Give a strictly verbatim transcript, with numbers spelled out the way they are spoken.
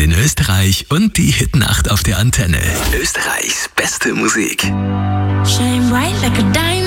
in Österreich und die Hitnacht auf der Antenne. Österreichs beste Musik. Shine bright like a diamond.